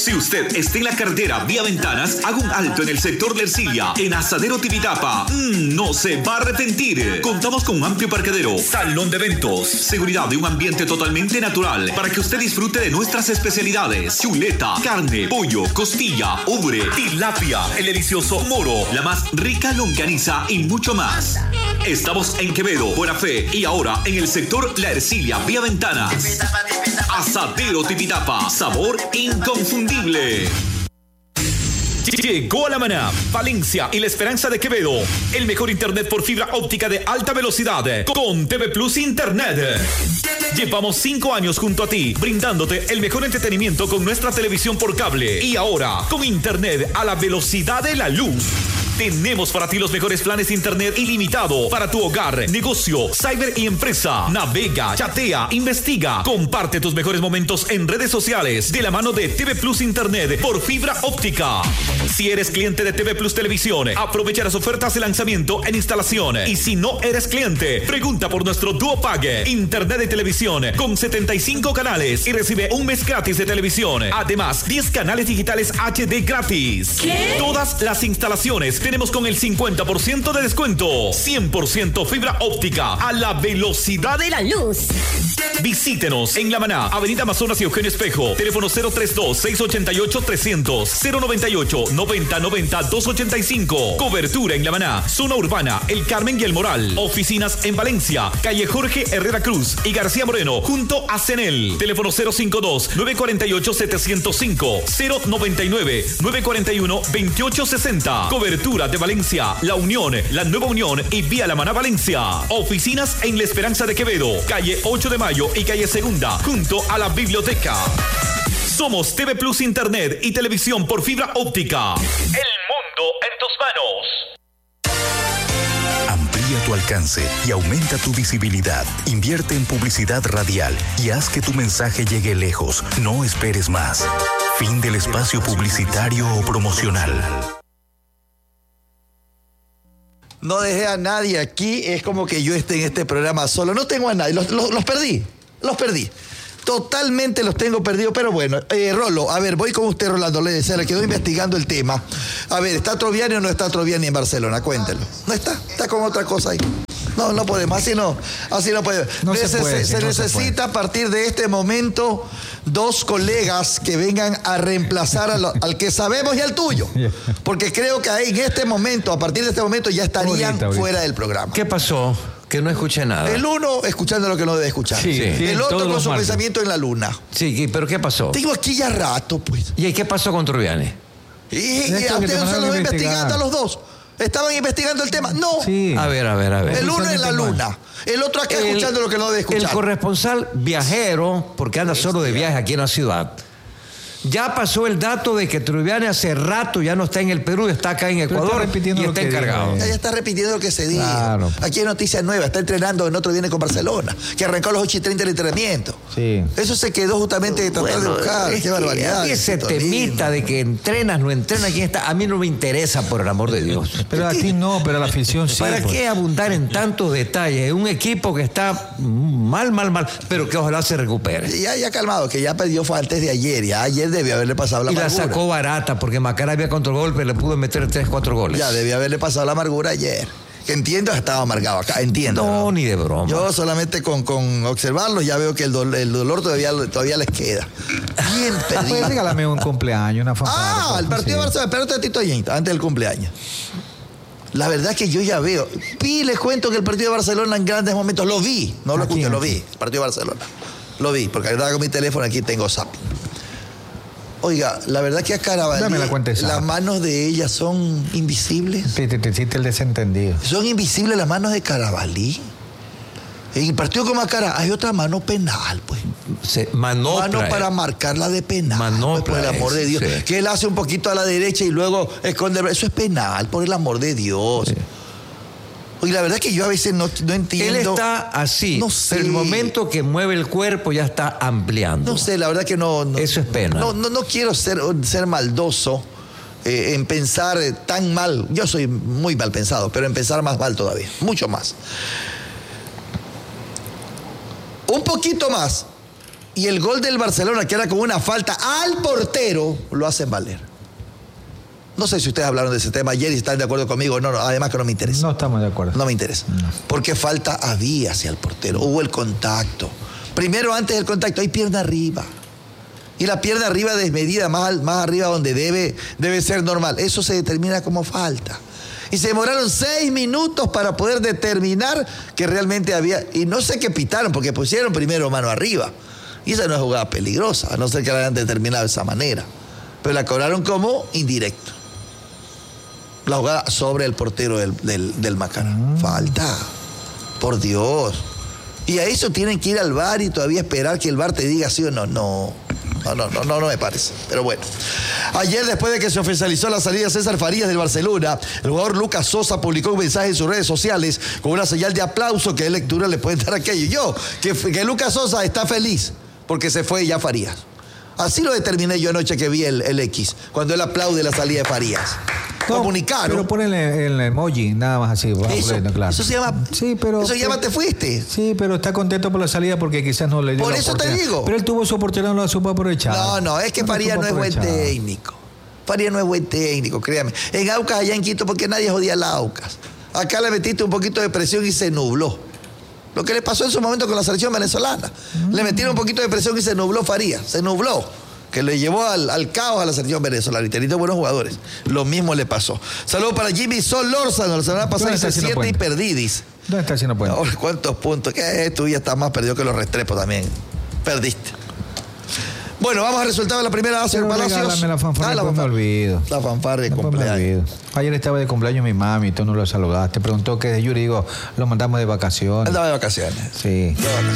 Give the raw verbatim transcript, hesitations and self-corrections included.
Si usted está en la carretera vía Ventanas, haga un alto en el sector de Ercilia, en Asadero Tipitapa. Mm, no se va a arrepentir. Contamos con un amplio parqueadero, salón de eventos, seguridad de un ambiente totalmente natural para que usted disfrute de nuestras especialidades: chuleta, carne, pollo, costilla, ubre, tilapia, el delicioso moro, la más rica longaniza y mucho más. Estamos en Quevedo, Buena Fe y ahora en el sector La Ercilia vía Ventanas. Asadero Tipitapa, sabor inconfundible. Llegó a La Maná, Valencia y La Esperanza de Quevedo. El mejor internet por fibra óptica de alta velocidad con T V Plus Internet. Llevamos cinco años junto a ti, brindándote el mejor entretenimiento con nuestra televisión por cable. Y ahora, con internet a la velocidad de la luz. Tenemos para ti los mejores planes de internet ilimitado para tu hogar, negocio, cyber y empresa. Navega, chatea, investiga, comparte tus mejores momentos en redes sociales de la mano de T V Plus Internet por fibra óptica. Si eres cliente de T V Plus Televisión, aprovecha las ofertas de lanzamiento en instalación. Y si no eres cliente, pregunta por nuestro Duo Pague, internet de televisión con setenta y cinco canales y recibe un mes gratis de televisión. Además, diez canales digitales H D gratis. ¿Qué? Todas las instalaciones tenemos con el cincuenta por ciento de descuento. cien por ciento fibra óptica a la velocidad de la luz. Visítenos en La Maná, Avenida Amazonas y Eugenio Espejo. Teléfono cero treinta y dos, seiscientos ochenta y ocho, trescientos, cero noventa y ocho, noventa noventa, doscientos ochenta y cinco. Cobertura en La Maná, zona urbana, El Carmen y El Moral. Oficinas en Valencia, calle Jorge Herrera Cruz y García Moreno, junto a Cenel. Teléfono cero cincuenta y dos, novecientos cuarenta y ocho, setecientos cinco, cero noventa y nueve, novecientos cuarenta y uno, veintiocho sesenta. Cobertura de Valencia, La Unión, La Nueva Unión y Vía La Maná Valencia. Oficinas en La Esperanza de Quevedo, calle ocho de mayo y calle Segunda, junto a la biblioteca. Somos T V Plus Internet y televisión por fibra óptica. El mundo en tus manos. Amplía tu alcance y aumenta tu visibilidad. Invierte en publicidad radial y haz que tu mensaje llegue lejos. No esperes más. Fin del espacio publicitario o promocional. No dejé a nadie aquí, es como que yo esté en este programa solo. No tengo a nadie, los, los, los perdí, los perdí. Totalmente los tengo perdidos, pero bueno. Eh, Rolo, a ver, voy con usted, Rolando, le se le quedó investigando el tema. A ver, ¿está Troviani o no está Troviani en Barcelona? Cuéntelo. ¿No está? Está con otra cosa ahí. No, no podemos, así no, así no podemos. No se, se, puede, se, se no necesita se a partir de este momento dos colegas que vengan a reemplazar a lo, al que sabemos y al tuyo. Porque creo que ahí en este momento, a partir de este momento, ya estarían ahorita, ahorita. fuera del programa. ¿Qué pasó? Que no escuché nada. El uno escuchando lo que no debe escuchar. Sí, sí. El otro con su martes. pensamiento en la luna. Sí, pero ¿qué pasó? Tengo aquí ya rato, pues. ¿Y qué pasó con Troviani? Y, y a ustedes no se los investigando a los dos. ¿Estaban investigando el tema? No. Sí. A ver, a ver, a ver. El uno en la luna. El otro acá el, escuchando lo que no debe escuchar. El corresponsal viajero, porque anda solo de viaje aquí en la ciudad, ya pasó el dato de que Troviani hace rato ya no está en el Perú, está acá en Ecuador está y está encargado. Dijo, ya está repitiendo lo que se dijo. Claro. Aquí hay noticias nuevas, está entrenando en otro viene con Barcelona, que arrancó a los ocho y treinta el entrenamiento. Sí. Eso se quedó justamente de tratar bueno, de buscar. Es Qué barbaridad. Ese temita de que entrenas, no entrenas, quién está, a mí no me interesa, por el amor de Dios. Pero a ti no, pero a la afición sí. ¿Para pues. qué abundar en tantos detalles? Un equipo que está mal, mal, mal, pero que ojalá se recupere. Ya, ya calmado, que ya perdió fue antes de ayer, ya ayer debió haberle pasado la y amargura. La sacó barata porque Macara había contragolpe, le pudo meter tres, cuatro goles. Ya, debía haberle pasado la amargura ayer. Que entiendo, estaba amargado acá, entiendo. No, ¿no? Ni de broma. Yo solamente con, con observarlos ya veo que el, do, el dolor todavía, todavía les queda. Bien perdido. Pues regálame un cumpleaños, una fanfarra. Ah, el partido de Barcelona, espérate un tantito allí, antes del cumpleaños. La verdad es que yo ya veo. Vi, les cuento que el partido de Barcelona en grandes momentos, lo vi, no lo escuché, lo vi, el partido de Barcelona. Lo vi, porque ahora con mi teléfono aquí tengo Zap. Oiga, la verdad que a Carabalí las manos de ella son invisibles. Sí, te, te hiciste el desentendido. Son invisibles las manos de Carabalí. En el partido con Macara hay otra mano penal, pues. Se, manopla. Mano para marcarla de penal. Manopla. Pues, por el amor de Dios. Sí. Que él hace un poquito a la derecha y luego esconde. Eso es penal, por el amor de Dios. Sí. Oye, la verdad es que yo a veces no, no entiendo. Él está así, no sé. Pero el momento que mueve el cuerpo ya está ampliando. No sé, la verdad que no. no Eso es pena. No, no, no quiero ser, ser maldoso eh, en pensar eh, tan mal. Yo soy muy mal pensado, pero en pensar más mal todavía. Mucho más. Un poquito más. Y el gol del Barcelona, que era como una falta al portero, lo hacen valer. No sé si ustedes hablaron de ese tema ayer y están de acuerdo conmigo. No, no, además que no me interesa. No estamos de acuerdo. No me interesa. No. Porque falta había hacia el portero. Hubo el contacto. Primero, antes del contacto, hay pierna arriba. Y la pierna arriba desmedida, más, más arriba donde debe, debe ser normal. Eso se determina como falta. Y se demoraron seis minutos para poder determinar que realmente había... Y no sé qué pitaron, porque pusieron primero mano arriba. Y esa no es jugada peligrosa, a no ser que la hayan determinado de esa manera. Pero la cobraron como indirecto. La jugada sobre el portero del, del, del Macará. Mm. Falta. Por Dios. Y a eso tienen que ir al V A R y todavía esperar que el V A R te diga sí o no. No. No, no, no, no, no me parece. Pero bueno. Ayer, después de que se oficializó la salida de César Farías del Barcelona, el jugador Lucas Sosa publicó un mensaje en sus redes sociales con una señal de aplauso. ¿Qué lectura le pueden dar a aquello? Yo, que, que Lucas Sosa está feliz porque se fue ya Farías. Así lo determiné yo anoche que vi el, el X, cuando él aplaude la salida de Farías. No, comunicaron. Pero ponele el emoji, nada más así. Eso, pleno, claro. eso se llama. Sí, pero. Eso se llama te fuiste. Sí, pero está contento por la salida porque quizás no le dio. Por la eso te digo. Pero él tuvo su oportunidad, no la supo aprovechar. No, no, es que no Farías no es buen técnico. Farías no es buen técnico, créame. En Aucas, allá en Quito, porque nadie jodía a Aucas. Acá le metiste un poquito de presión y se nubló. Lo que le pasó en su momento con la selección venezolana. Mm. Le metieron un poquito de presión y se nubló Farías. Se nubló. Que le llevó al, al caos a la selección venezolana y tenía buenos jugadores. Lo mismo le pasó. Saludos para Jimmy Solórzano. La semana pasada hizo siete y perdidis. ¿Dónde está haciendo puente? Ahora, ¿cuántos puntos? ¿Qué es? Tú ya estás más perdido que los Restrepo también. Perdiste. Bueno, vamos al resultado de la primera base, señor Palacios. La fanfarria, ah, la fanfarria. Me olvido. La fanfarria de cumpleaños. Ayer estaba de cumpleaños mi mami, tú no lo saludaste. Preguntó qué de Yuri, digo, lo mandamos de vacaciones. Andaba de vacaciones. Sí. De vacaciones.